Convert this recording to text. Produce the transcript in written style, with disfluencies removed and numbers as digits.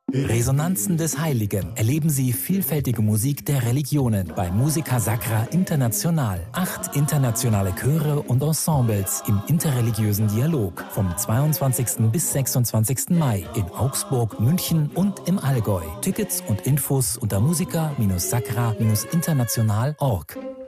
Resonanzen des Heiligen. Erleben Sie vielfältige Musik der Religionen bei Musica Sacra International. 8 internationale Chöre und Ensembles im interreligiösen Dialog. Vom 22. bis 26. Mai in Augsburg, München und im Allgäu. Tickets und Infos unter musica-sacra-international.org.